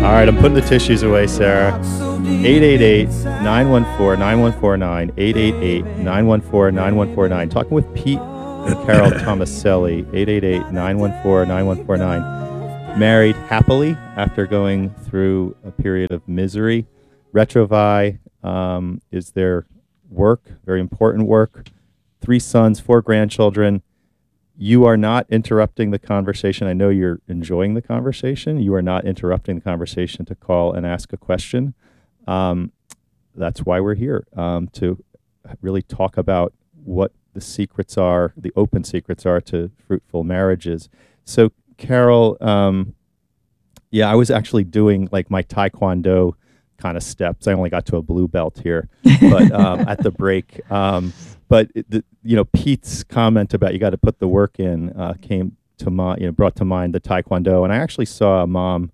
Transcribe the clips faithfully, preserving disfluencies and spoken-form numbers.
All right, I'm putting the tissues away, Sarah. eight eight eight, nine one four, nine one four nine, eight eight eight, nine one four, nine one four nine. Talking with Pete and Carol Tomaselli, eight eight eight, nine one four, nine one four nine. Married happily after going through a period of misery. Retrovi um, is their work, very important work. Three sons, four grandchildren. You are not interrupting the conversation. I know you're enjoying the conversation. You are not interrupting the conversation to call and ask a question. Um, that's why we're here, um, to really talk about what the secrets are, the open secrets are to fruitful marriages. So, Carol, um, yeah, I was actually doing like my Taekwondo kind of steps. I only got to a blue belt here, but um, at the break. Um, but it, the, you know, Pete's comment about you got to put the work in uh, came to mind. You know, brought to mind the Taekwondo, and I actually saw a mom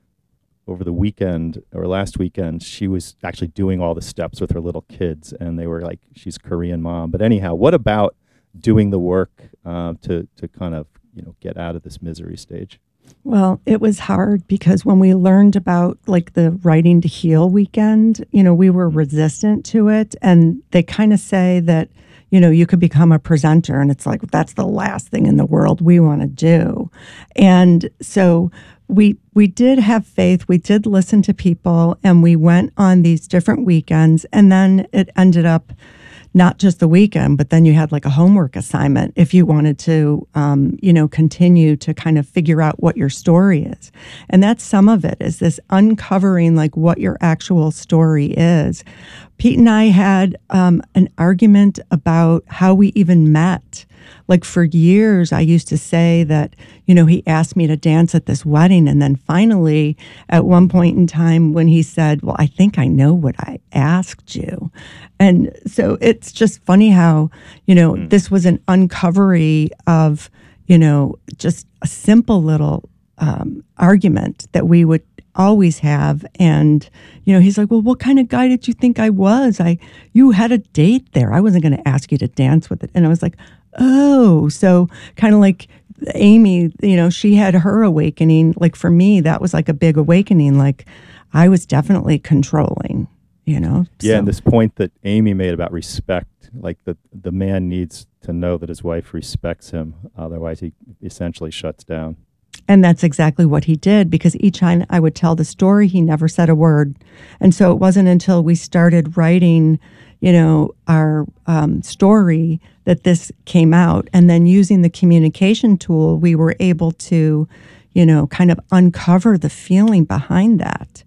over the weekend or last weekend. She was actually doing all the steps with her little kids, and they were like, she's a Korean mom. But anyhow, what about doing the work uh, to to kind of you know get out of this misery stage? Well, it was hard because when we learned about like the Writing to Heal weekend, you know, we were resistant to it. And they kind of say that, you know, you could become a presenter. And it's like, that's the last thing in the world we want to do. And so we we did have faith. We did listen to people, and we went on these different weekends. And then it ended up not just the weekend, but then you had like a homework assignment if you wanted to, um, you know, continue to kind of figure out what your story is. And that's some of it, is this uncovering like what your actual story is. Pete and I had um, an argument about how we even met. Like for years, I used to say that, you know, he asked me to dance at this wedding. And then finally, at one point in time when he said, well, I think I know what I asked you. And so it's just funny how, you know, mm. this was an uncovery of, you know, just a simple little um, argument that we would always have. And, you know, he's like, well, what kind of guy did you think I was? I, you had a date there. I wasn't going to ask you to dance with it. And I was like, oh, so kind of like Amy, you know, she had her awakening. Like for me, that was like a big awakening. Like I was definitely controlling, you know? Yeah. So. And this point that Amy made about respect, like the, the man needs to know that his wife respects him. Otherwise he essentially shuts down. And that's exactly what he did, because each time I would tell the story, he never said a word. And so it wasn't until we started writing, you know, our um, story that this came out. And then using the communication tool, we were able to, you know, kind of uncover the feeling behind that.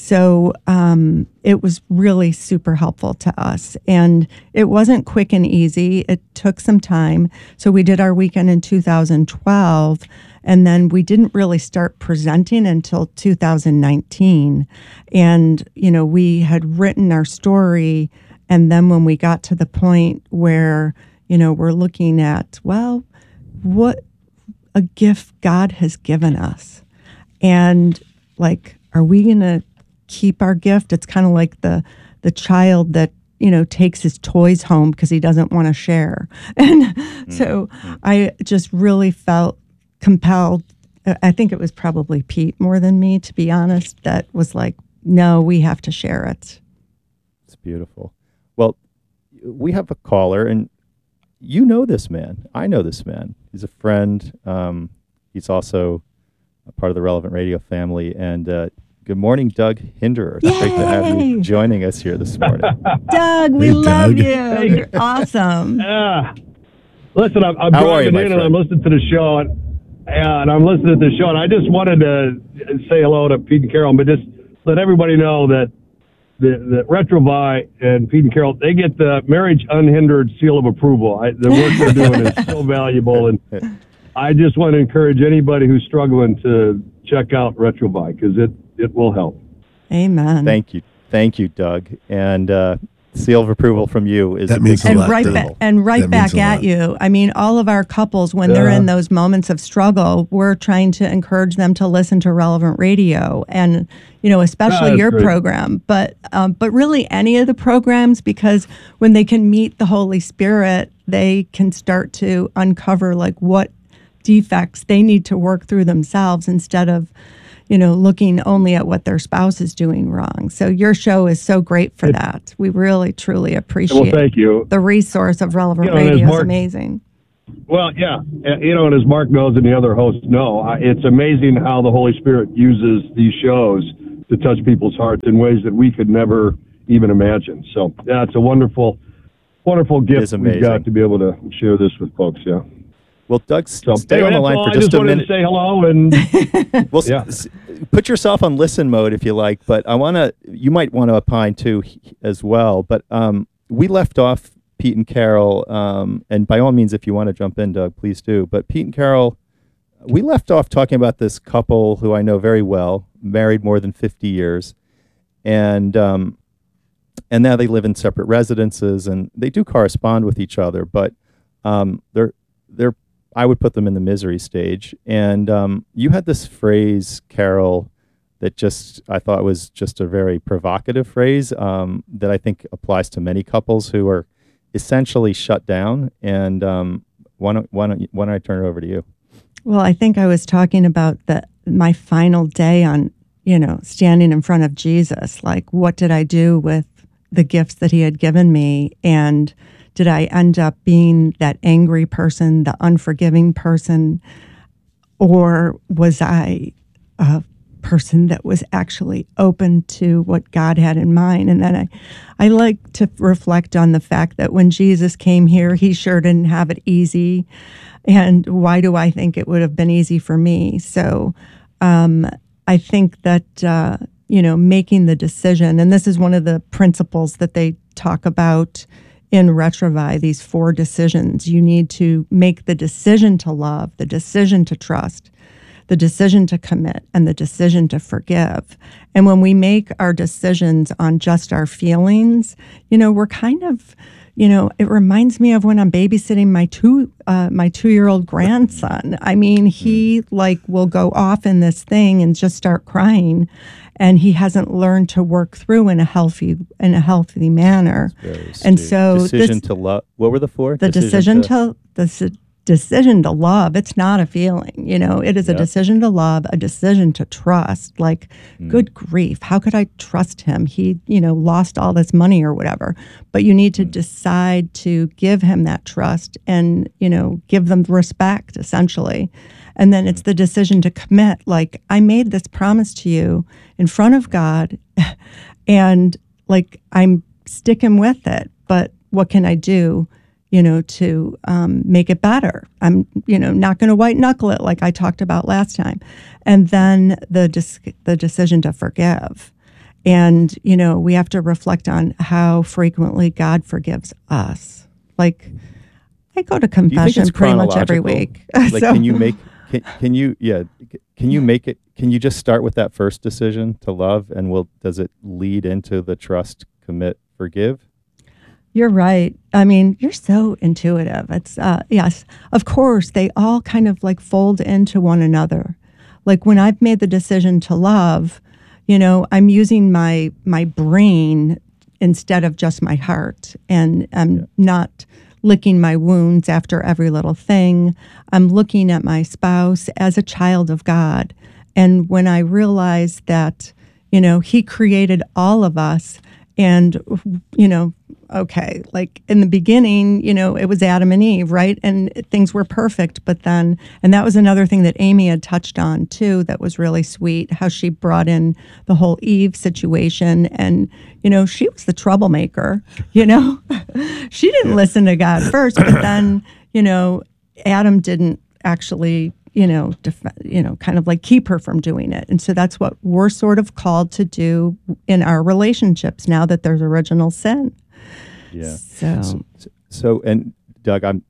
So um, it was really super helpful to us. And it wasn't quick and easy. It took some time. So we did our weekend in two thousand twelve. And then we didn't really start presenting until two thousand nineteen. And, you know, we had written our story. And then when we got to the point where, you know, we're looking at, well, what a gift God has given us. And like, are we going to keep our gift? It's kind of like the the child that, you know, takes his toys home because he doesn't want to share. And mm-hmm. so I just really felt compelled. I think it was probably Pete more than me, to be honest, that was like, no, we have to share it. It's beautiful. Well, we have a caller, and you know this man. I know this man. He's a friend. Um, he's also a part of the Relevant Radio family. And uh, good morning, Doug Hinderer. It's great to have you joining us here this morning. Doug, we hey, love Doug. you. Hey. You're awesome. Yeah. Listen, I'm, I'm How are driving you, in my and I'm listening to the show, and, and I'm listening to the show, and I just wanted to say hello to Pete and Carol, but just let everybody know that the, the Retrovi and Pete and Carol, they get the Marriage Unhindered seal of approval. I, the work they're doing is so valuable, and I just want to encourage anybody who's struggling to check out Retrovi, because it, it will help. Amen. Thank you. Thank you, Doug. And uh, seal of approval from you is that means a and lot. right ba- and right that back means a at lot. you. I mean, all of our couples, when Yeah. they're in those moments of struggle, we're trying to encourage them to listen to Relevant Radio, and you know, especially That's your great. program, but um, but really any of the programs, because when they can meet the Holy Spirit, they can start to uncover like what defects they need to work through themselves, instead of, you know, looking only at what their spouse is doing wrong. So your show is so great for that. We really, truly appreciate Well, thank you. the resource of Relevant You know, and as Radio is Mark- amazing. Well, yeah, uh, you know, and as Mark knows and the other hosts know, I, it's amazing how the Holy Spirit uses these shows to touch people's hearts in ways that we could never even imagine. So, yeah, it's a wonderful, wonderful gift is we've amazing. got to be able to share this with folks. Yeah. Well, Doug, s- So stay anyway, on the that's line all. for I just just a wanted minute. to say hello and Well, s- Yeah. s- put yourself on listen mode if you like, but I want to, you might want to opine too he- as well. But um, we left off Pete and Carol, um, and by all means, if you want to jump in, Doug, please do. But Pete and Carol, we left off talking about this couple who I know very well, married more than fifty years, and um, and now they live in separate residences, and they do correspond with each other, but um, they're they're I would put them in the misery stage. And um, you had this phrase, Carol, that just I thought was just a very provocative phrase um, that I think applies to many couples who are essentially shut down. And um, why don't why don't you- why don't I turn it over to you? Well, I think I was talking about the my final day on, you know, standing in front of Jesus. Like, what did I do with the gifts that he had given me? And did I end up being that angry person, the unforgiving person? Or was I a person that was actually open to what God had in mind? And then I, I like to reflect on the fact that when Jesus came here, he sure didn't have it easy. And why do I think it would have been easy for me? So um, I think that, uh, you know, making the decision, and this is one of the principles that they talk about in Retrovi, these four decisions. You need to make the decision to love, the decision to trust, the decision to commit, and the decision to forgive. And when we make our decisions on just our feelings, you know, we're kind of, you know, it reminds me of when I'm babysitting my two, uh, my two-year-old grandson. I mean, he like will go off in this thing and just start crying, and he hasn't learned to work through in a healthy, in a healthy manner. Very And astute. so decision this- to love. What were the four? The decision, to, the s- decision to love, it's not a feeling, you know, it is a Yeah. decision to love, a decision to trust. Like, good grief, how could I trust him? He, you know, lost all this money or whatever. But you need to decide to give him that trust and, you know, give them respect, essentially. And then it's the decision to commit. Like, I made this promise to you in front of God, and like, I'm sticking with it. But what can I do, you know, to um, make it better? I'm, you know, not going to white knuckle it like I talked about last time. And then the dis- the decision to forgive. And, you know, we have to reflect on how frequently God forgives us. Like, I go to Do you think confession it's pretty much every chronological? week. Like, So- can you make? Can, can you? Yeah. Can you make it? Can you just start with that first decision to love, and will does it lead into the trust, commit, forgive? You're right. I mean, you're so intuitive. It's, uh, yes, of course, they all kind of like fold into one another. Like when I've made the decision to love, you know, I'm using my my brain instead of just my heart, and I'm Yeah. not licking my wounds after every little thing. I'm looking at my spouse as a child of God. And when I realize that, you know, he created all of us, and, you know, okay, like in the beginning, you know, it was Adam and Eve, right? And things were perfect. But then, and that was another thing that Amy had touched on too, that was really sweet, how she brought in the whole Eve situation. And, you know, she was the troublemaker, you know, she didn't listen to God first, but then, you know, Adam didn't actually, you know, def- you know, kind of like keep her from doing it. And so that's what we're sort of called to do in our relationships now that there's original sin. Yeah. So, So, so and Doug, I'm.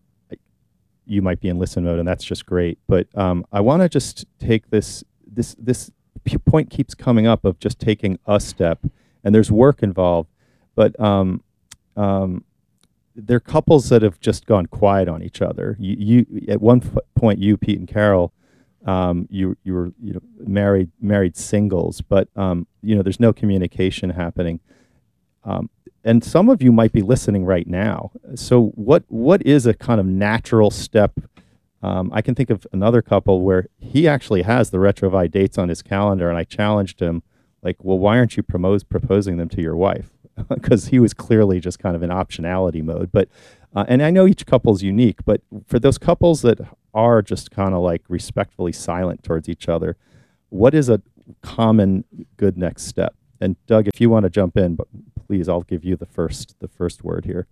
You might be in listen mode, and that's just great. But um, I want to just take this. This this p- point keeps coming up of just taking a step, and there's work involved. But um, um, there are couples that have just gone quiet on each other. You, you at one f- point, you, Pete, and Carol, um, you you were you know married married singles, but um, you know there's no communication happening. Um, and some of you might be listening right now. So what what is a kind of natural step Um, I can think of another couple where he actually has the Retrouvaille dates on his calendar, and I challenged him, like, well, why aren't you promos- proposing them to your wife? Because he was clearly just kind of in optionality mode. But uh, and I know each couple's unique, but for those couples that are just kind of like respectfully silent towards each other, what is a common good next step? And Doug, if you want to jump in, but please, I'll give you the first the first word here.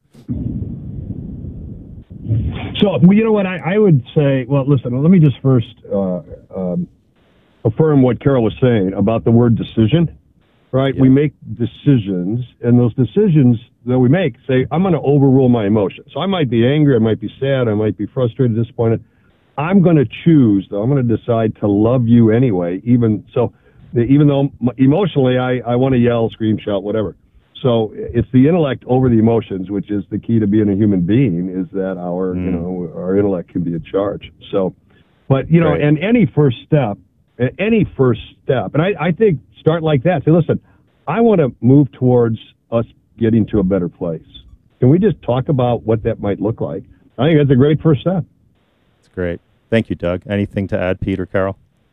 So, well, you know what, I, I would say, well, listen, let me just first uh, um, affirm what Carol was saying about the word decision, right? Yeah. We make decisions, and those decisions that we make say, I'm going to overrule my emotions. So I might be angry, I might be sad, I might be frustrated, disappointed. I'm going to choose, though, I'm going to decide to love you anyway, even so, even though emotionally I, I want to yell, scream, shout, whatever. So it's the intellect over the emotions, which is the key to being a human being, is that our, mm. you know, our intellect can be in charge. So, but, you know, right. and any first step, any first step, and I, I think start like that. Say, listen, I want to move towards us getting to a better place. Can we just talk about what that might look like? I think that's a great first step. That's great. Thank you, Doug. Anything to add, Pete or Carol?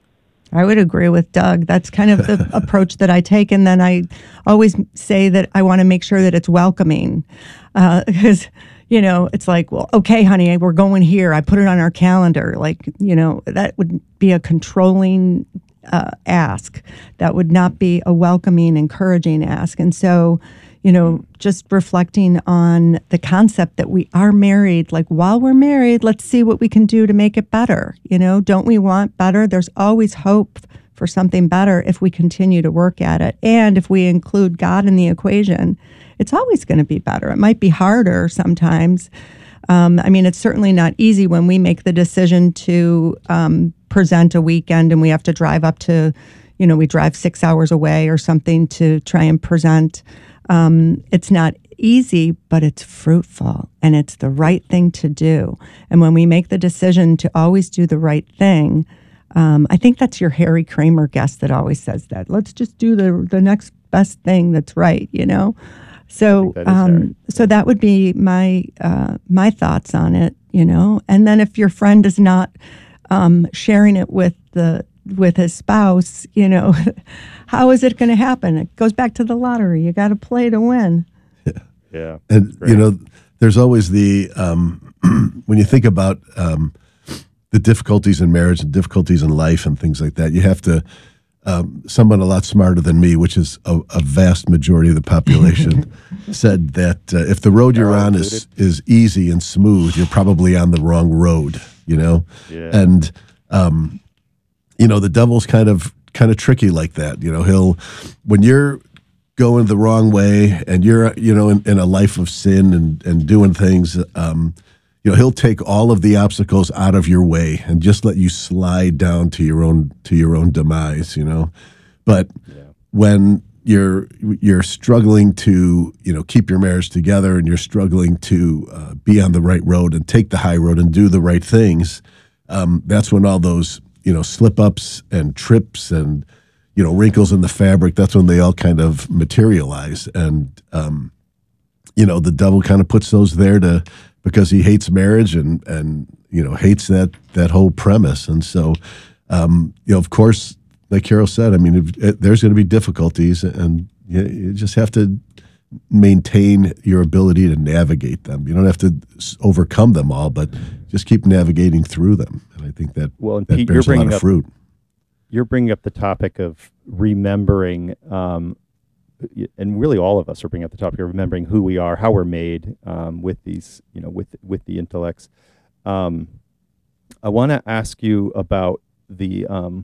I would agree with Doug. That's kind of the approach that I take. And then I always say that I want to make sure that it's welcoming. Because, uh, you know, it's like, well, okay, honey, we're going here. I put it on our calendar. Like, you know, that would be a controlling uh, ask. That would not be a welcoming, encouraging ask. And so, you know, just reflecting on the concept that we are married, like while we're married, let's see what we can do to make it better. You know, don't we want better? There's always hope for something better if we continue to work at it. And if we include God in the equation, it's always going to be better. It might be harder sometimes. Um, I mean, it's certainly not easy when we make the decision to um, present a weekend and we have to drive up to, you know, we drive six hours away or something to try and present. Um, it's not easy, but it's fruitful and it's the right thing to do. And when we make the decision to always do the right thing, um, I think that's your Harry Kramer guest that always says that. Let's just do the the next best thing that's right, you know? So that um, so that would be my uh, my thoughts on it, you know? And then if your friend is not um, sharing it with the with his spouse, you know, how is it going to happen? It goes back to the lottery. You got to play to win. Yeah. Yeah. And, you know, there's always the, um, when you think about um, the difficulties in marriage and difficulties in life and things like that, you have to, um, someone a lot smarter than me, which is a, a vast majority of the population, said that uh, if the road you're on is, is easy and smooth, you're probably on the wrong road, you know? Yeah. And, um, you know, the devil's kind of kind of tricky like that. You know, he'll, when you're going the wrong way and you're, you know, in, in a life of sin and, and doing things, um, you know, he'll take all of the obstacles out of your way and just let you slide down to your own to your own demise. You know, but yeah. when you're you're struggling to, you know, keep your marriage together and you're struggling to uh, be on the right road and take the high road and do the right things, um, that's when all those, you know, slip-ups and trips and, you know, wrinkles in the fabric, that's when they all kind of materialize. And, um, you know, the devil kind of puts those there to, because he hates marriage and, and you know, hates that that whole premise. And so, um, you know, of course, like Carol said, I mean, if, it, there's going to be difficulties and you, you just have to maintain your ability to navigate them. You don't have to overcome them all, but just keep navigating through them. And I think that, well, and that Pete, bears you're a lot bringing of up, fruit. You're bringing up the topic of remembering, um, and really all of us are bringing up the topic of remembering who we are, how we're made um, with these, you know, with with the intellects. Um, I want to ask you about the, um,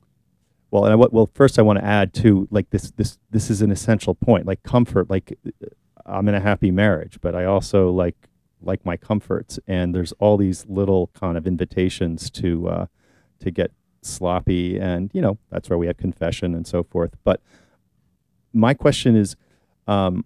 well, and I, well, first I want to add to, like, this this this is an essential point, like comfort. Like, I'm in a happy marriage, but I also like like my comforts, and there's all these little kind of invitations to uh, to get sloppy, and you know that's where we have confession and so forth. But my question is, um,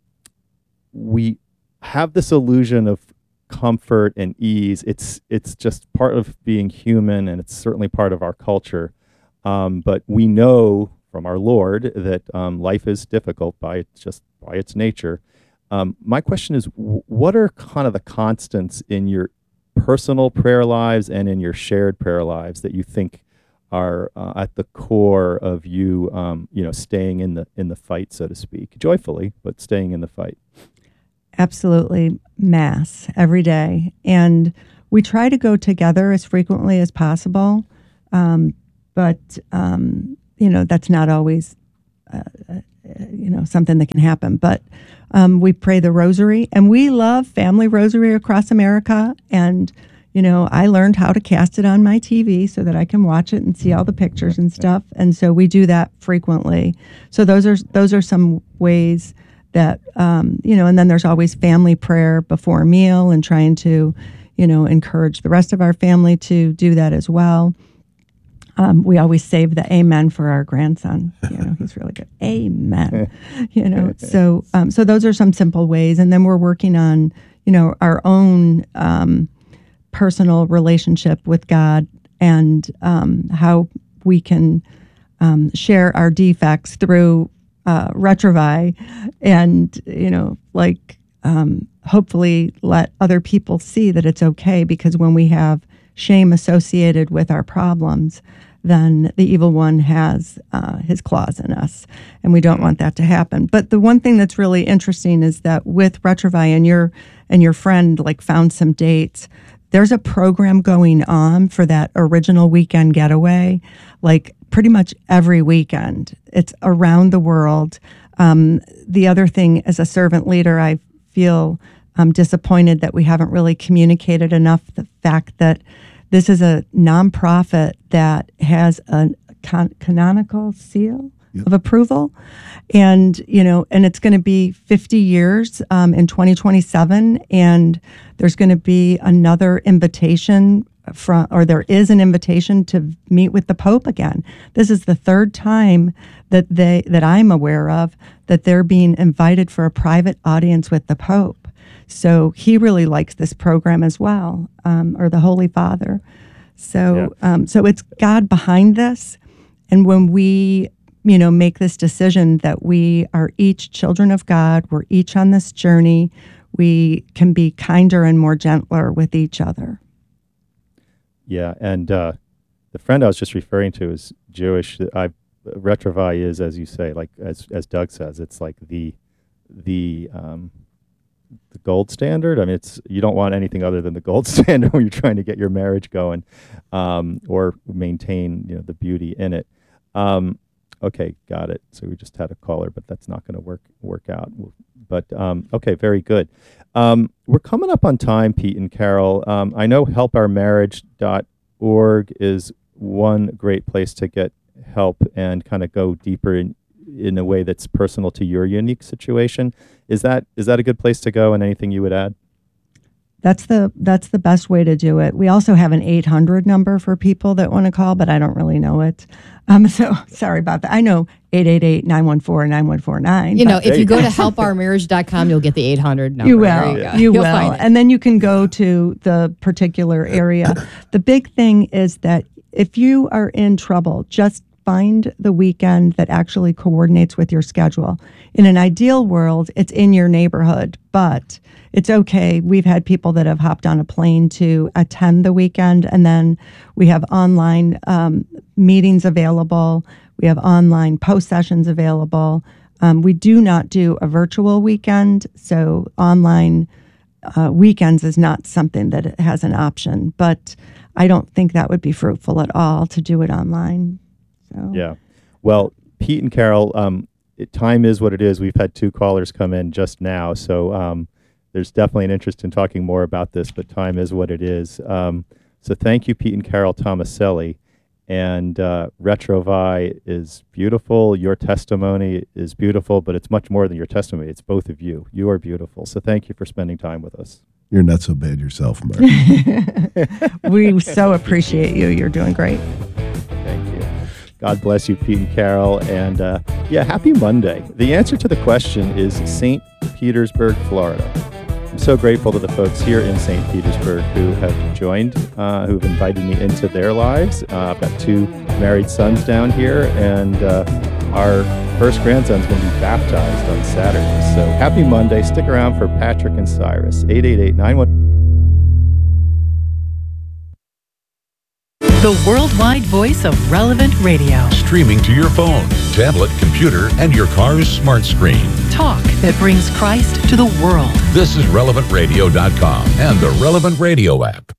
we have this illusion of comfort and ease. It's it's just part of being human, and it's certainly part of our culture. Um, but we know from our Lord that um, life is difficult by its, just by its nature. Um, my question is, w- what are kind of the constants in your personal prayer lives and in your shared prayer lives that you think are uh, at the core of you, um, you know, staying in the in the fight, so to speak, joyfully, but staying in the fight? Absolutely, Mass every day, and we try to go together as frequently as possible, um, but um, you know that's not always, uh, uh, you know, something that can happen. But um, we pray the Rosary, and we love Family Rosary across America, and you know, I learned how to cast it on my T V so that I can watch it and see all the pictures and stuff. And so we do that frequently. So those are those are some ways that, um, you know, and then there's always family prayer before a meal and trying to, you know, encourage the rest of our family to do that as well. Um, we always save the amen for our grandson. You know, he's really good. Amen. You know, so um, so those are some simple ways. And then we're working on, you know, our own um personal relationship with God and um, how we can um, share our defects through uh, Retrovi and, you know, like um, hopefully let other people see that it's okay, because when we have shame associated with our problems, then the evil one has uh, his claws in us, and we don't want that to happen. But the one thing that's really interesting is that with Retrovi and your and your friend like found some dates. There's a program going on for that original weekend getaway, like pretty much every weekend. It's around the world. Um, the other thing, as a servant leader, I feel um, disappointed that we haven't really communicated enough the fact that this is a nonprofit that has a con- canonical seal Yep. of approval. And, you know, and it's going to be fifty years um, in twenty twenty-seven. And there's going to be another invitation from, or there is an invitation to meet with the Pope again. This is the third time that they, that I'm aware of, that they're being invited for a private audience with the Pope. So he really likes this program as well, um, or the Holy Father. So, yeah. um, so it's God behind this. And when we you know, make this decision that we are each children of God, we're each on this journey, we can be kinder and more gentler with each other. Yeah, and uh, the friend I was just referring to is Jewish. I, Retrovi is, as you say, like as as Doug says, it's like the the um, the gold standard. I mean, it's you don't want anything other than the gold standard when you're trying to get your marriage going, um, or maintain you know the beauty in it. Um, Okay, got it. So we just had a caller, but that's not going to work work out. But um, okay, very good. Um, we're coming up on time, Pete and Carol. Um, I know help our marriage dot org is one great place to get help and kind of go deeper in in a way that's personal to your unique situation. Is that is that a good place to go? And anything you would add? That's the that's the best way to do it. We also have an eight hundred number for people that want to call, but I don't really know it. Um, so sorry about that. I know eight eight eight, nine one four, nine one four nine. You know, if you go to help our marriage dot com, you'll get the eight hundred number. You will. You, you will. And then you can go to the particular area. The big thing is that if you are in trouble, just find the weekend that actually coordinates with your schedule. In an ideal world, it's in your neighborhood, but it's okay. We've had people that have hopped on a plane to attend the weekend, and then we have online um, meetings available. We have online post sessions available. Um, we do not do a virtual weekend, so online uh, weekends is not something that has an option, but I don't think that would be fruitful at all to do it online. So. Yeah. Well, Pete and Carol, um, it, time is what it is. We've had two callers come in just now, so um, there's definitely an interest in talking more about this, but time is what it is. Um, so thank you, Pete and Carol Tomaselli. And uh, Retrovi is beautiful. Your testimony is beautiful, but it's much more than your testimony. It's both of you. You are beautiful. So thank you for spending time with us. You're not so bad yourself, Mark. We so appreciate you. You're doing great. Thank you. God bless you, Pete and Carol. And uh, yeah, happy Monday. The answer to the question is Saint Petersburg, Florida. I'm so grateful to the folks here in Saint Petersburg who have joined, uh, who've invited me into their lives. Uh, I've got two married sons down here, and uh, our first grandson's going to be baptized on Saturday. So happy Monday. Stick around for Patrick and Cyrus. eight eight eight, nine one The worldwide voice of Relevant Radio. Streaming to your phone, tablet, computer, and your car's smart screen. Talk that brings Christ to the world. This is relevant radio dot com and the Relevant Radio app.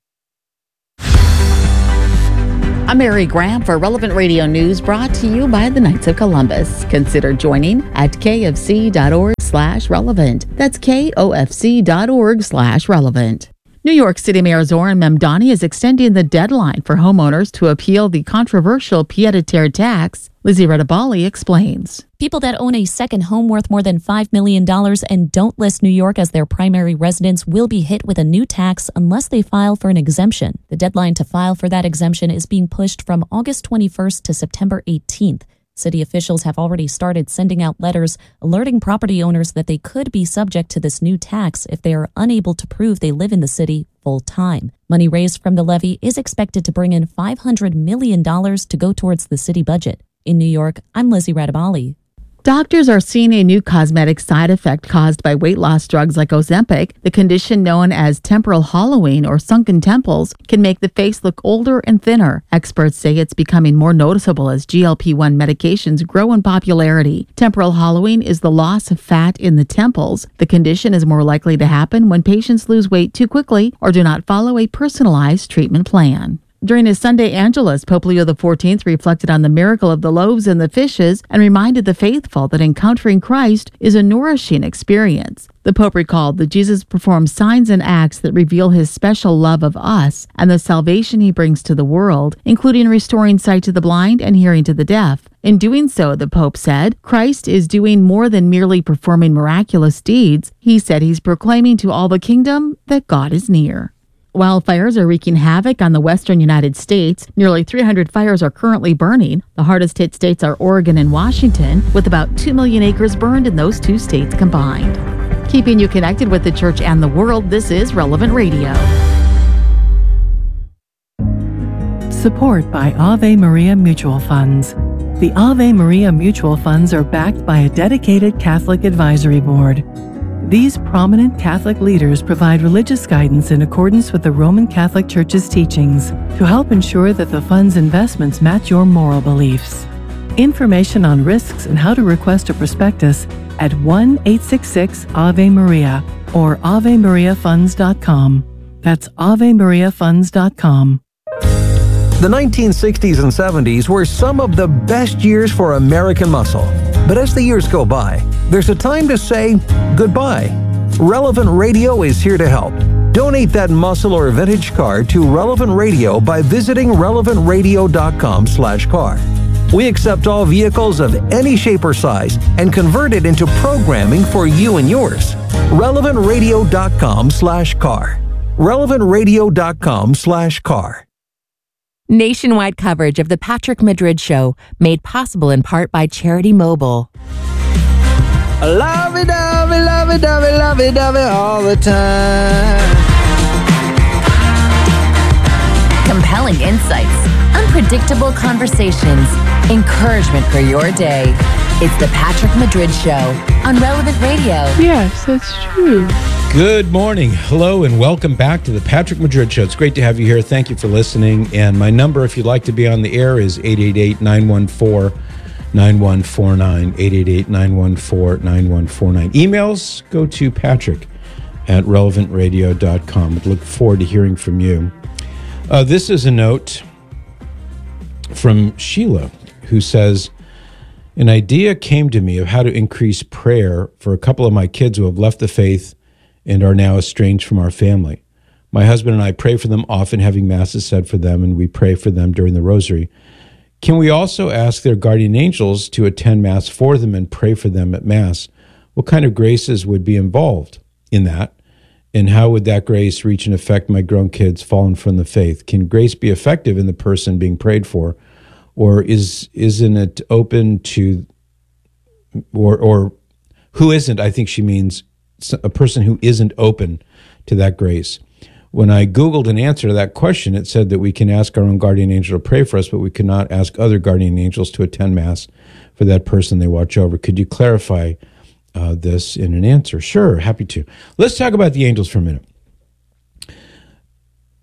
I'm Mary Graham for Relevant Radio News, brought to you by the Knights of Columbus. Consider joining at kfc.org slash relevant. That's kofc.org slash relevant. New York City Mayor Zoran Memdani is extending the deadline for homeowners to appeal the controversial pied-à-terre tax. Lizzie Redabali explains. People that own a second home worth more than five million dollars and don't list New York as their primary residence will be hit with a new tax unless they file for an exemption. The deadline to file for that exemption is being pushed from August twenty-first to September eighteenth. City officials have already started sending out letters alerting property owners that they could be subject to this new tax if they are unable to prove they live in the city full time. Money raised from the levy is expected to bring in five hundred million dollars to go towards the city budget. In New York, I'm Lizzie Radabali. Doctors are seeing a new cosmetic side effect caused by weight loss drugs like Ozempic. The condition known as temporal hollowing or sunken temples can make the face look older and thinner. Experts say it's becoming more noticeable as G L P one medications grow in popularity. Temporal hollowing is the loss of fat in the temples. The condition is more likely to happen when patients lose weight too quickly or do not follow a personalized treatment plan. During his Sunday Angelus, Pope Leo the fourteenth reflected on the miracle of the loaves and the fishes and reminded the faithful that encountering Christ is a nourishing experience. The Pope recalled that Jesus performed signs and acts that reveal his special love of us and the salvation he brings to the world, including restoring sight to the blind and hearing to the deaf. In doing so, the Pope said, Christ is doing more than merely performing miraculous deeds. He said he's proclaiming to all the kingdom that God is near. Wildfires are wreaking havoc on the western United States. Nearly three hundred fires are currently burning. The hardest hit states are Oregon and Washington, with about two million acres burned in those two states combined. Keeping you connected with the church and the world, this is Relevant Radio. Support by Ave Maria Mutual Funds. The Ave Maria Mutual Funds are backed by a dedicated Catholic advisory board. These prominent Catholic leaders provide religious guidance in accordance with the Roman Catholic Church's teachings to help ensure that the fund's investments match your moral beliefs. Information on risks and how to request a prospectus at one eight six six Ave Maria or ave maria funds dot com. That's ave maria funds dot com. The nineteen sixties and seventies were some of the best years for American muscle. But as the years go by, there's a time to say goodbye. Relevant Radio is here to help. Donate that muscle or vintage car to Relevant Radio by visiting relevant radio dot com slash car. We accept all vehicles of any shape or size and convert it into programming for you and yours. relevant radio dot com slash car. relevant radio dot com slash car. Nationwide coverage of The Patrick Madrid Show, made possible in part by Charity Mobile. Lovey-dovey, lovey-dovey, lovey-dovey all the time. Compelling insights, unpredictable conversations, encouragement for your day. It's The Patrick Madrid Show on Relevant Radio. Yes, that's true. Good morning. Hello, and welcome back to The Patrick Madrid Show. It's great to have you here. Thank you for listening. And my number, if you'd like to be on the air, is eight eight eight, nine one four, nine one four nine, eight eight eight, nine one four, nine one four nine. Emails, go to patrick at relevant radio dot com. I'd look forward to hearing from you. Uh, this is a note from Sheila, who says, an idea came to me of how to increase prayer for a couple of my kids who have left the faith and are now estranged from our family. My husband and I pray for them often, having masses said for them, and we pray for them during the rosary. Can we also ask their guardian angels to attend Mass for them and pray for them at Mass? What kind of graces would be involved in that? And how would that grace reach and affect my grown kids fallen from the faith? Can grace be effective in the person being prayed for? Or is, isn't it open to, or, or who isn't, I think she means a person who isn't open to that grace. When I Googled an answer to that question, it said that we can ask our own guardian angel to pray for us, but we cannot ask other guardian angels to attend Mass for that person they watch over. Could you clarify uh, this in an answer? Sure, happy to. Let's talk about the angels for a minute.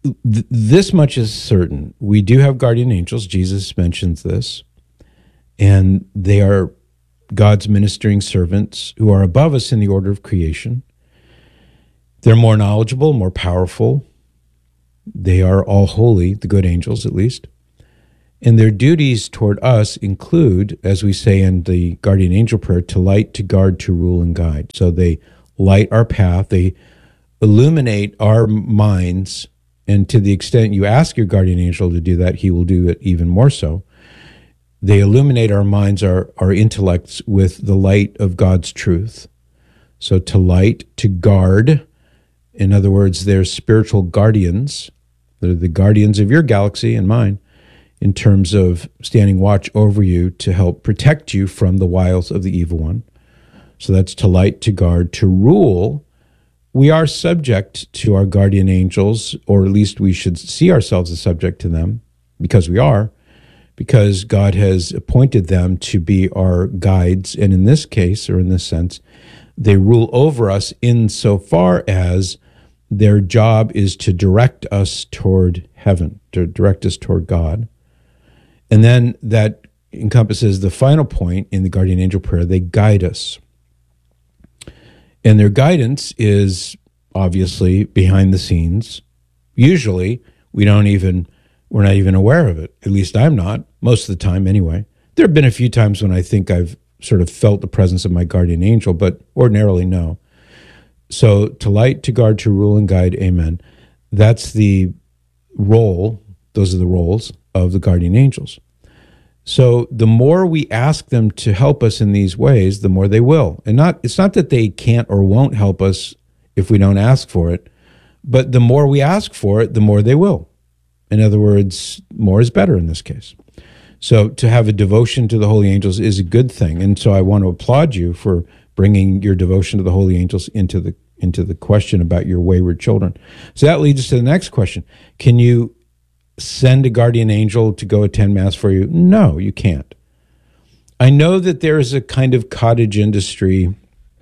th- this much is certain. We do have guardian angels. Jesus mentions this. And they are God's ministering servants who are above us in the order of creation. They're more knowledgeable, more powerful. They are all holy, the good angels at least. And their duties toward us include, as we say in the guardian angel prayer, to light, to guard, to rule, and guide. So they light our path. They illuminate our minds. And to the extent you ask your guardian angel to do that, he will do it even more so. They illuminate our minds, our, our intellects with the light of God's truth. So to light, to guard. In other words, they're spiritual guardians. They're the guardians of your galaxy and mine in terms of standing watch over you to help protect you from the wiles of the evil one. So that's to light, to guard, to rule. We are subject to our guardian angels, or at least we should see ourselves as subject to them, because we are, because God has appointed them to be our guides. And in this case, or in this sense, they rule over us insofar as their job is to direct us toward heaven, to direct us toward God. And then that encompasses the final point in the guardian angel prayer. They guide us. And their guidance is obviously behind the scenes. Usually, we don't even, we're not even aware of it. At least I'm not, most of the time anyway. There have been a few times when I think I've sort of felt the presence of my guardian angel, but ordinarily no. So to light, to guard, to rule and guide, amen. That's the role, those are the roles of the guardian angels. So the more we ask them to help us in these ways, the more they will. And not it's not that they can't or won't help us if we don't ask for it, but the more we ask for it, the more they will. In other words, more is better in this case. So to have a devotion to the holy angels is a good thing. And so I want to applaud you for bringing your devotion to the holy angels into the into the question about your wayward children. So that leads us to the next question. Can you send a guardian angel to go attend Mass for you? No, you can't. I know that there is a kind of cottage industry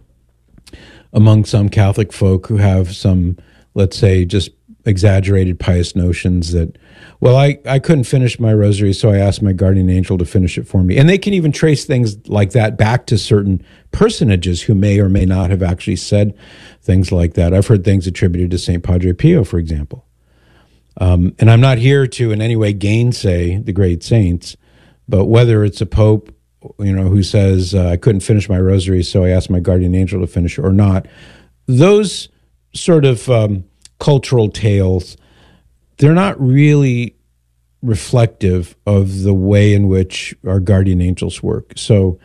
among some Catholic folk who have some, let's say, just exaggerated pious notions that, well, I, I couldn't finish my rosary, so I asked my guardian angel to finish it for me. And they can even trace things like that back to certain personages who may or may not have actually said things like that. I've heard things attributed to Saint Padre Pio, for example. Um, and I'm not here to in any way gainsay the great saints, but whether it's a pope, you know, who says, uh, I couldn't finish my rosary, so I asked my guardian angel to finish it or not, those sort of um, cultural tales, they're not really reflective of the way in which our guardian angels work. So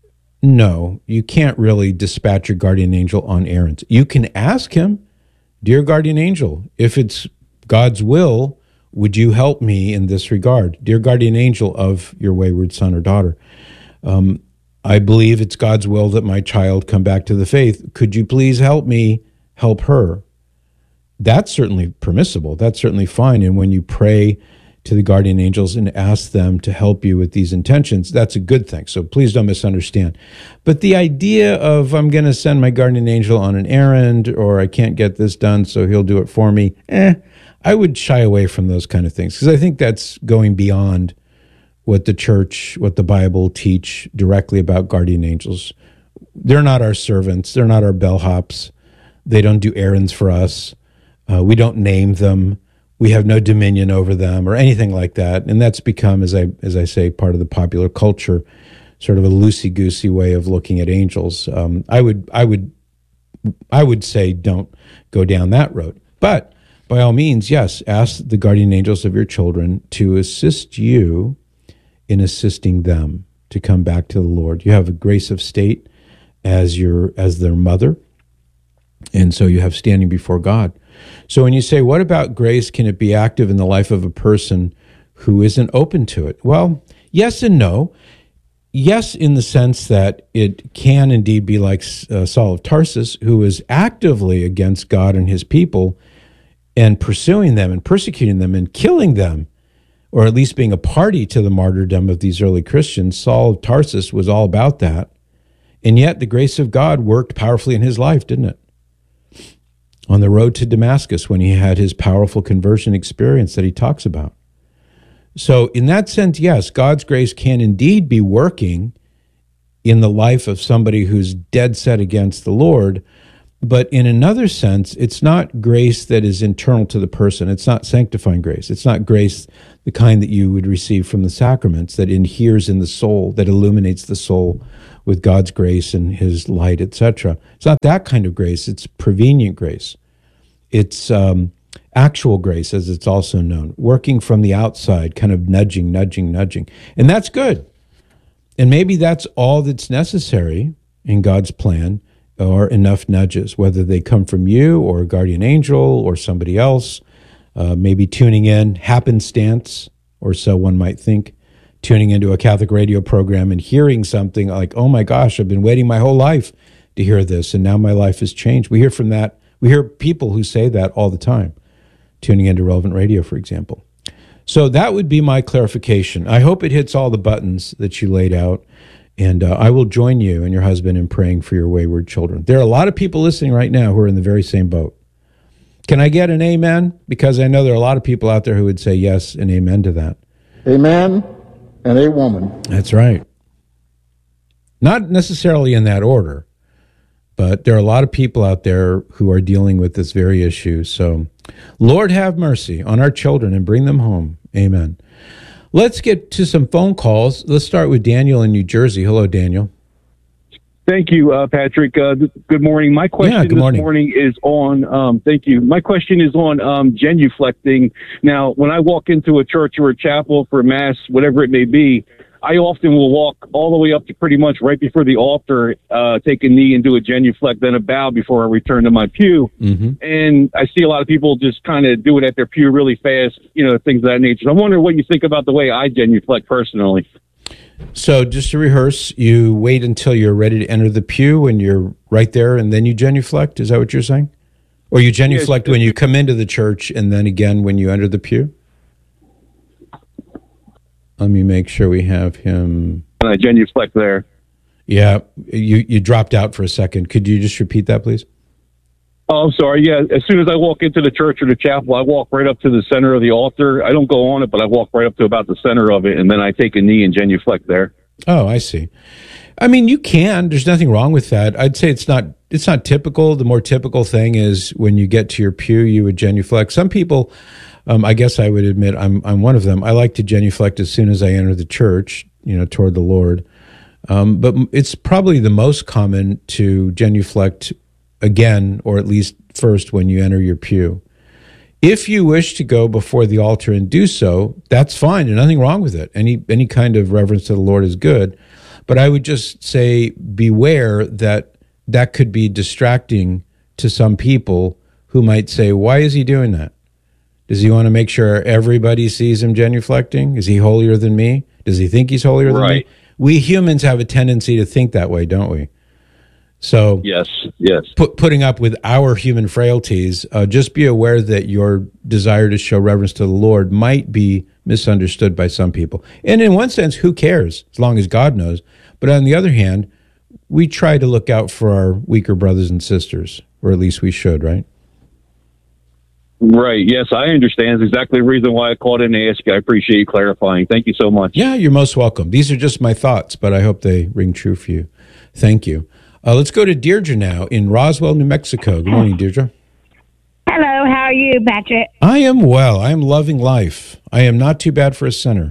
no, you can't really dispatch your guardian angel on errands. You can ask him, dear guardian angel, if it's God's will, would you help me in this regard? Dear guardian angel of your wayward son or daughter, um, I believe it's God's will that my child come back to the faith. Could you please help me help her? That's certainly permissible. That's certainly fine. And when you pray to the guardian angels and ask them to help you with these intentions, that's a good thing. So please don't misunderstand. But the idea of I'm going to send my guardian angel on an errand, or I can't get this done, so he'll do it for me, eh, I would shy away from those kind of things, because I think that's going beyond what the church, what the Bible teach directly about guardian angels. They're not our servants. They're not our bellhops. They don't do errands for us. Uh, we don't name them. We have no dominion over them or anything like that. And that's become, as I as I say, part of the popular culture, sort of a loosey-goosey way of looking at angels. Um, I would I would I would say don't go down that road. But by all means, yes, ask the guardian angels of your children to assist you in assisting them to come back to the Lord. You have a grace of state as your as their mother, and so you have standing before God. So when you say, what about grace? Can it be active in the life of a person who isn't open to it? Well, yes and no. Yes, in the sense that it can indeed be like uh, Saul of Tarsus, who is actively against God and his people and pursuing them and persecuting them and killing them, or at least being a party to the martyrdom of these early Christians. Saul of Tarsus was all about that. And yet the grace of God worked powerfully in his life, didn't it? on the road to Damascus when he had his powerful conversion experience that he talks about. So in that sense, yes, God's grace can indeed be working in the life of somebody who's dead set against the Lord. But in another sense, it's not grace that is internal to the person. It's not sanctifying grace. It's not grace the kind that you would receive from the sacraments, that adheres in the soul, that illuminates the soul with God's grace and his light, et cetera. It's not that kind of grace. It's prevenient grace. It's um, actual grace, as it's also known, working from the outside, kind of nudging, nudging, nudging. And that's good. And maybe that's all that's necessary in God's plan, or enough nudges, whether they come from you or a guardian angel or somebody else, uh, maybe tuning in, happenstance, or so one might think, tuning into a Catholic radio program and hearing something like, oh my gosh, I've been waiting my whole life to hear this, and now my life has changed. We hear from that, we hear people who say that all the time, tuning into Relevant Radio, for example. So that would be my clarification. I hope it hits all the buttons that you laid out. And uh, I will join you and your husband in praying for your wayward children. There are a lot of people listening right now who are in the very same boat. Can I get an amen? Because I know there are a lot of people out there who would say yes and amen to that. Amen and a woman. That's right. Not necessarily in that order, but there are a lot of people out there who are dealing with this very issue. So, Lord, have mercy on our children and bring them home. Amen. Let's get to some phone calls. Let's start with Daniel in New Jersey. Hello, Daniel. Thank you, uh, Patrick. Uh, th- good morning. My question yeah, good this morning. morning is on, um, thank you. My question is on um, genuflecting. Now, when I walk into a church or a chapel for Mass, whatever it may be, I often will walk all the way up to pretty much right before the altar, uh, take a knee and do a genuflect, then a bow before I return to my pew. Mm-hmm. And I see a lot of people just kind of do it at their pew really fast, you know, things of that nature. So I wonder what you think about the way I genuflect personally. So just to rehearse, you wait until you're ready to enter the pew and you're right there and then you genuflect? Is that what you're saying? Or you genuflect yes, when you come into the church and then again when you enter the pew? Let me make sure we have him. And I genuflect there. Yeah, you, you dropped out for a second. Could you just repeat that, please? Oh, I'm sorry. Yeah, as soon as I walk into the church or the chapel, I walk right up to the center of the altar. I don't go on it, but I walk right up to about the center of it, and then I take a knee and genuflect there. Oh, I see. I mean, you can. There's nothing wrong with that. I'd say it's not it's not typical. The more typical thing is when you get to your pew, you would genuflect. Some people, um, I guess I would admit I'm I'm one of them. I like to genuflect as soon as I enter the church, you know, toward the Lord. Um, but it's probably the most common to genuflect again, or at least first when you enter your pew. If you wish to go before the altar and do so, that's fine. There's nothing wrong with it. Any any kind of reverence to the Lord is good. But I would just say beware that that could be distracting to some people who might say, why is he doing that? Does he want to make sure everybody sees him genuflecting? Is he holier than me? Does he think he's holier than Right. me? We humans have a tendency to think that way, don't we? So Yes, yes. put, putting up with our human frailties, uh, just be aware that your desire to show reverence to the Lord might be misunderstood by some people. And in one sense, who cares, as long as God knows? But on the other hand, we try to look out for our weaker brothers and sisters, or at least we should, right? Right. Yes, I understand. It's exactly the reason why I called in to ask you. I appreciate you clarifying. Thank you so much. Yeah, you're most welcome. These are just my thoughts, but I hope they ring true for you. Thank you. Uh, let's go to Deirdre now in Roswell, New Mexico. Good morning, Deirdre. Hello, how are you, Patrick? I am well. I am loving life. I am not too bad for a sinner.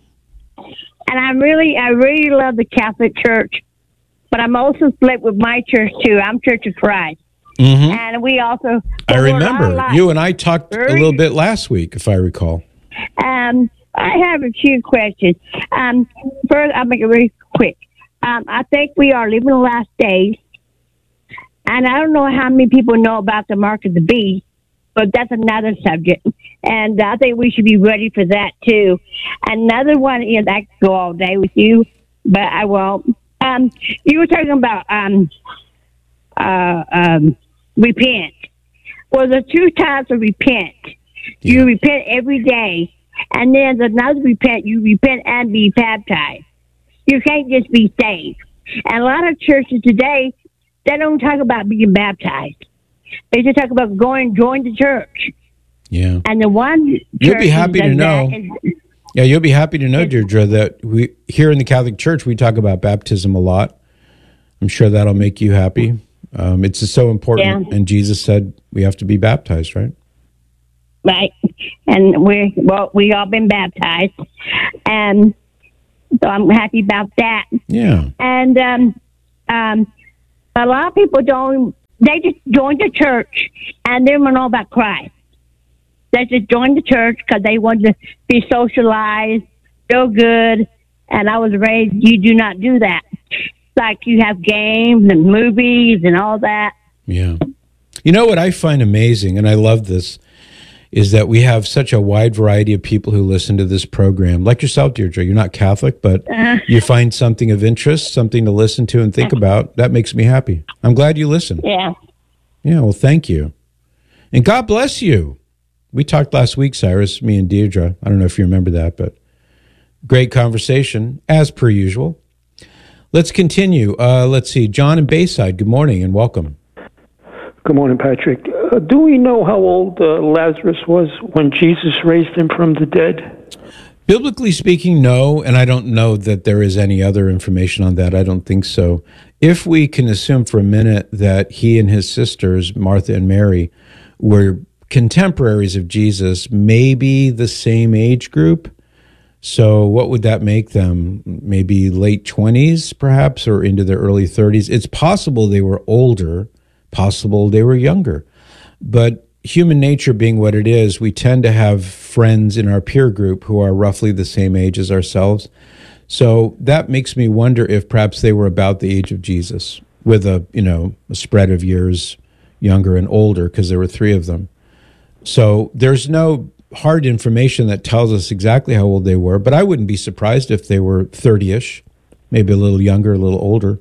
And I really, I really love the Catholic Church, but I'm also split with my church too. I'm Church of Christ, Mm-hmm. and we also. I remember you and I talked a little bit last week, if I recall. Um, I have a few questions. Um, first, I'll make it really quick. Um, I think we are living the last days, and I don't know how many people know about the mark of the beast, but that's another subject, and I think we should be ready for that too. Another one is I could go all day with you, but I won't. Um, you were talking about um, uh, um, repent. Well, there's two types of repent. You repent every day, and then there's another repent. You repent and be baptized. You can't just be saved. And a lot of churches today, they don't talk about being baptized. they used to talk about going join the church. Yeah. And the one You'll be happy to does know. that is- Yeah, you'll be happy to know, Deirdre, that we here in the Catholic Church we talk about baptism a lot. I'm sure that'll make you happy. Um, it's so important, Yeah. and Jesus said we have to be baptized, right? right? And we well, we all been baptized, and so I'm happy about that. Yeah. And um, um, a lot of people don't. They just join the church, and they don't know about Christ. They just join the church because they want to be socialized, feel good. And I was raised, you do not do that. Like you have games and movies and all that. Yeah. You know what I find amazing, and I love this, is that we have such a wide variety of people who listen to this program. Like yourself, Deirdre, you're not Catholic, but Uh-huh. you find something of interest, something to listen to and think about. That makes me happy. I'm glad you listen. Yeah. Yeah, well, thank you. And God bless you. We talked last week, Cyrus, me and Deirdre. I don't know if you remember that, but great conversation, as per usual. Let's continue. Uh, let's see. John in Bayside, good morning and welcome. Good morning, Patrick. Uh, do we know how old uh, Lazarus was when Jesus raised him from the dead? Biblically speaking, no, and I don't know that there is any other information on that. I don't think so. If we can assume for a minute that he and his sisters, Martha and Mary, were contemporaries of Jesus, maybe the same age group. So what would that make them? Maybe late twenties, perhaps, or into their early thirties. It's possible they were older, possible they were younger. But human nature being what it is, we tend to have friends in our peer group who are roughly the same age as ourselves. So that makes me wonder if perhaps they were about the age of Jesus, with a, you know, a spread of years younger and older, because there were three of them. So there's no hard information that tells us exactly how old they were, but I wouldn't be surprised if they were thirty-ish, maybe a little younger, a little older.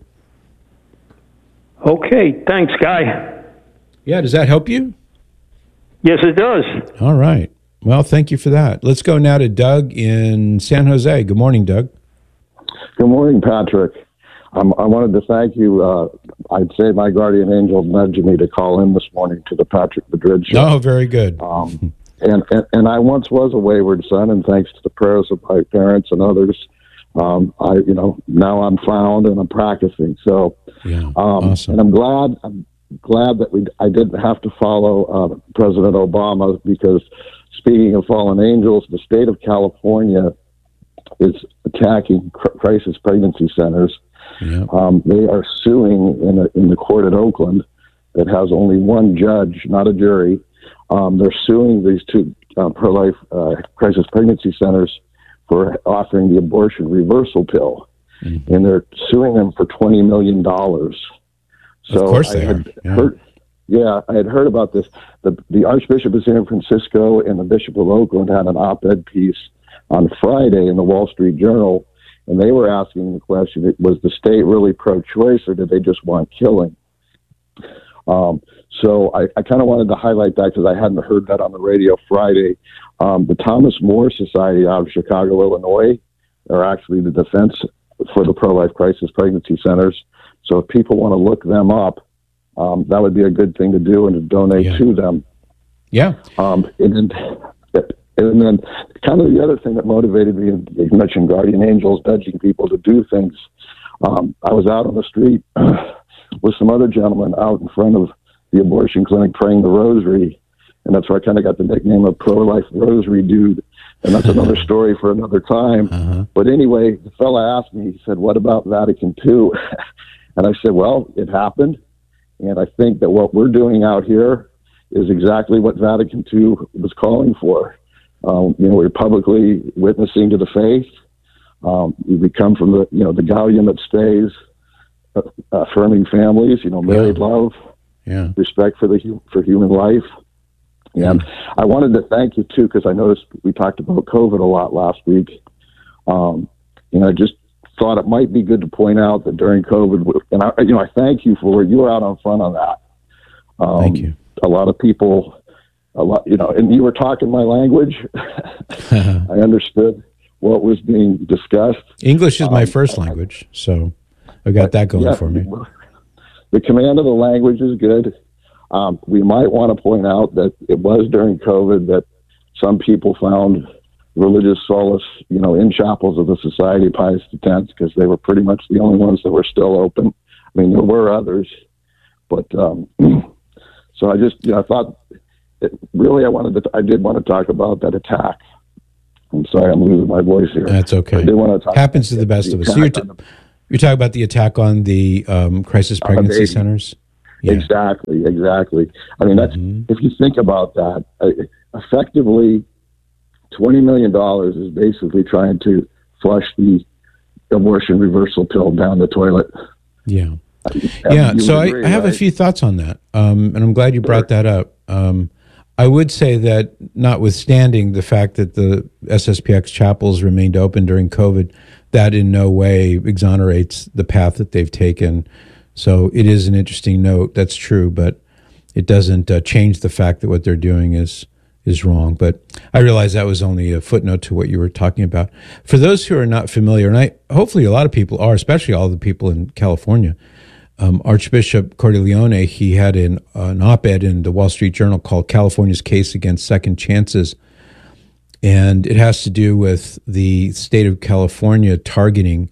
Okay, thanks, Guy. Yeah, does that help you? Yes, it does. All right. Well, thank you for that. Let's go now to Doug in San Jose. Good morning, Doug. Good morning, Patrick. Um, I wanted to thank you. Uh, I'd say my guardian angel nudged me to call in this morning to the Patrick Madrid show. Oh, very good. Um, and, and and I once was a wayward son, and thanks to the prayers of my parents and others, um, I you know now I'm found and I'm practicing. So, yeah, um, awesome. And I'm glad I'm glad that we I didn't have to follow uh, President Obama, because speaking of fallen angels, the state of California is attacking cr- crisis pregnancy centers. Yeah. Um, they are suing in, a, in the court at Oakland that has only one judge, not a jury. Um, they're suing these two uh, pro-life uh, crisis pregnancy centers for offering the abortion reversal pill. Mm-hmm. And they're suing them for twenty million dollars. So of course they I had are. Yeah. Heard, yeah, I had heard about this. The, the Archbishop of San Francisco and the Bishop of Oakland had an op-ed piece on Friday in the Wall Street Journal, and they were asking the question, was the state really pro-choice, or did they just want killing? Um, so I, I kind of wanted to highlight that because I hadn't heard that on the radio Friday. Um, the Thomas More Society out of Chicago, Illinois, are actually the defense for the pro-life crisis pregnancy centers. So if people want to look them up, um, that would be a good thing to do and to donate yeah. to them. Yeah. Um, and then... And then kind of the other thing that motivated me, you mentioned guardian angels nudging people to do things. Um, I was out on the street with some other gentlemen out in front of the abortion clinic praying the rosary. And that's where I kind of got the nickname of pro-life rosary dude. And that's another story for another time. Uh-huh. But anyway, the fella asked me, he said, what about Vatican two? And I said, well, it happened. And I think that what we're doing out here is exactly what Vatican two was calling for. Um, you know, we're publicly witnessing to the faith. Um, we come from the, you know, the galleon that stays, uh, affirming families, you know, married yeah. love, yeah. respect for the for human life. And yeah. I wanted to thank you too, because I noticed we talked about COVID a lot last week. Um, and I just thought it might be good to point out that during COVID, and I, you know, I thank you for you were out on front on that. Um, thank you. A lot of people. A lot, you know, and you were talking my language. I understood what was being discussed. English is my um, first language, so I got that going yeah, for me. The command of the language is good. Um, we might want to point out that it was during COVID that some people found religious solace, you know, in chapels of the Society of Pius X, because they were pretty much the only ones that were still open. I mean, there were others, but um, so I just, you know, I thought, it, really, I wanted to, I did want to talk about that attack. I'm sorry, I'm losing my voice here. That's okay. I did want to talk Happens to the best the of us. So you're, t- the, you're talking about the attack on the um, crisis pregnancy baby. centers? Yeah. Exactly, exactly. I mean, that's mm-hmm. if you think about that, uh, effectively, twenty million dollars is basically trying to flush the abortion reversal pill down the toilet. Yeah. I mean, yeah. So agree, I, I have right? a few thoughts on that. Um, and I'm glad you brought that up. Um, I would say that notwithstanding the fact that the S S P X chapels remained open during COVID, that in no way exonerates the path that they've taken. So it is an interesting note. That's true, but it doesn't uh, change the fact that what they're doing is is wrong. But I realize that was only a footnote to what you were talking about. For those who are not familiar, and I hopefully a lot of people are, especially all the people in California, um, Archbishop Cordileone, he had an, an op-ed in the Wall Street Journal called California's Case Against Second Chances. And it has to do with the state of California targeting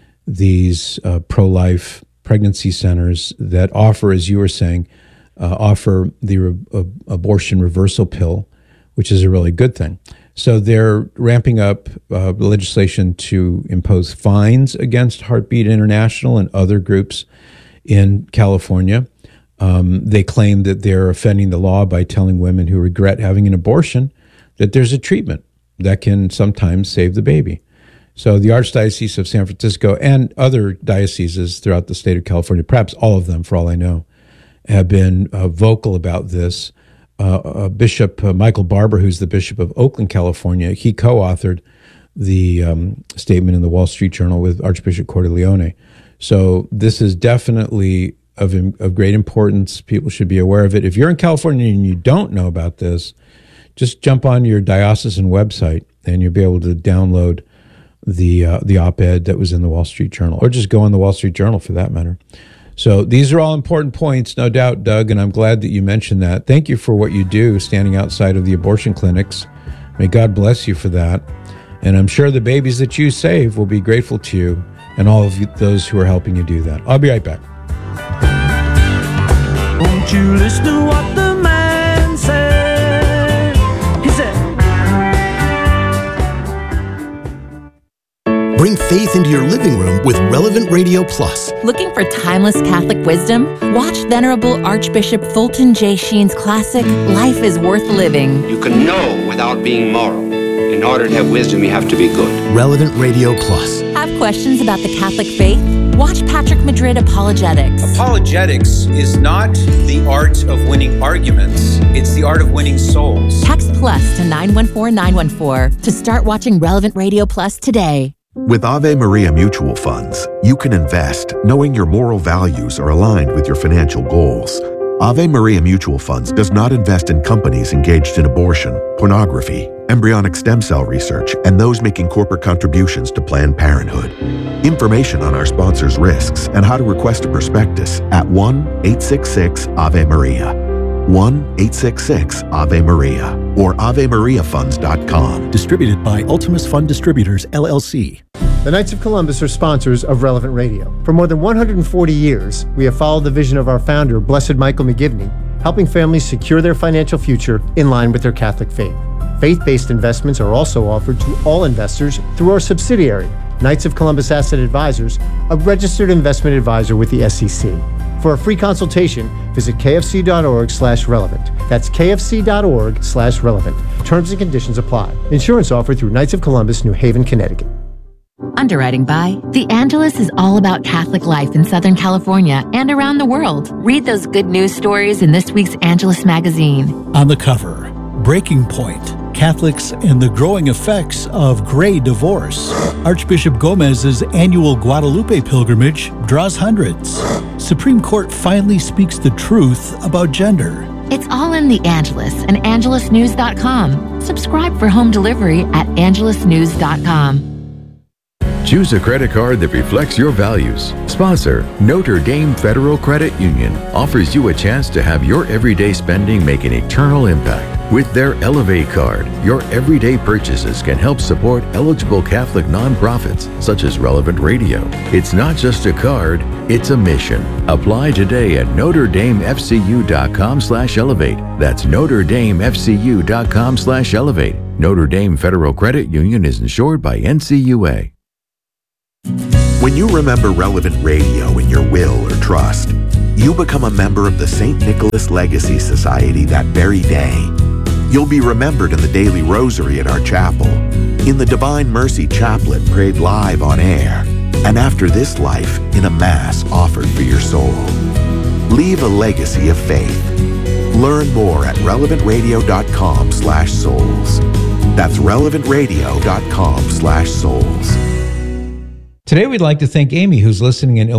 these uh, pro-life pregnancy centers that offer, as you were saying, uh, offer the re- uh, abortion reversal pill, which is a really good thing. So they're ramping up uh, legislation to impose fines against Heartbeat International and other groups in California. Um, they claim that they're offending the law by telling women who regret having an abortion that there's a treatment that can sometimes save the baby. So the Archdiocese of San Francisco and other dioceses throughout the state of California, perhaps all of them for all I know, have been uh, vocal about this. Uh, uh, Bishop uh, Michael Barber, who's the Bishop of Oakland, California, he co-authored the um, statement in the Wall Street Journal with Archbishop Cordileone. So this is definitely of, of great importance. People should be aware of it. If you're in California and you don't know about this, just jump on your diocesan website and you'll be able to download the uh, the op-ed that was in the Wall Street Journal, or just go on the Wall Street Journal for that matter. So these are all important points, no doubt, Doug, and I'm glad that you mentioned that. Thank you for what you do standing outside of the abortion clinics. May God bless you for that. And I'm sure the babies that you save will be grateful to you and all of you, those who are helping you do that. I'll be right back. Won't you listen to what the man said? He said, bring faith into your living room with Relevant Radio Plus. Looking for timeless Catholic wisdom? Watch Venerable Archbishop Fulton J. Sheen's classic, Life is Worth Living. You can know without being moral. In order to have wisdom, you have to be good. Relevant Radio Plus. Have questions about the Catholic faith? Watch Patrick Madrid Apologetics. Apologetics is not the art of winning arguments. It's the art of winning souls. Text plus to nine one four nine one four to start watching Relevant Radio Plus today. With Ave Maria Mutual Funds, you can invest knowing your moral values are aligned with your financial goals. Ave Maria Mutual Funds does not invest in companies engaged in abortion, pornography, embryonic stem cell research, and those making corporate contributions to Planned Parenthood. Information on our sponsors' risks and how to request a prospectus at one eight six six Ave Maria. one eight six six Ave Maria or ave maria funds dot com. Distributed by Ultimus Fund Distributors, L L C. The Knights of Columbus are sponsors of Relevant Radio. For more than one hundred forty years, we have followed the vision of our founder, Blessed Michael McGivney, helping families secure their financial future in line with their Catholic faith. Faith-based investments are also offered to all investors through our subsidiary, Knights of Columbus Asset Advisors, a registered investment advisor with the S E C. For a free consultation, visit kfc.org slash relevant. That's kfc.org slash relevant. Terms and conditions apply. Insurance offered through Knights of Columbus, New Haven, Connecticut. Underwriting by The Angelus is all about Catholic life in Southern California and around the world. Read those good news stories in this week's Angelus magazine. On the cover, Breaking Point, Catholics and the Growing Effects of Gray Divorce. Archbishop Gomez's annual Guadalupe pilgrimage draws hundreds. Supreme Court finally speaks the truth about gender. It's all in The Angelus and angelus news dot com. Subscribe for home delivery at angelus news dot com. Choose a credit card that reflects your values. Sponsor, Notre Dame Federal Credit Union, offers you a chance to have your everyday spending make an eternal impact. With their Elevate card, your everyday purchases can help support eligible Catholic nonprofits such as Relevant Radio. It's not just a card, it's a mission. Apply today at NotreDameFCU.com slash Elevate. That's NotreDameFCU.com slash Elevate. Notre Dame Federal Credit Union is insured by N C U A. When you remember Relevant Radio in your will or trust, you become a member of the Saint Nicholas Legacy Society that very day. You'll be remembered in the daily rosary at our chapel, in the Divine Mercy Chaplet prayed live on air, and after this life in a Mass offered for your soul. Leave a legacy of faith. Learn more at relevantradio.com slash souls. That's relevantradio.com slash souls. Today, we'd like to thank Amy, who's listening in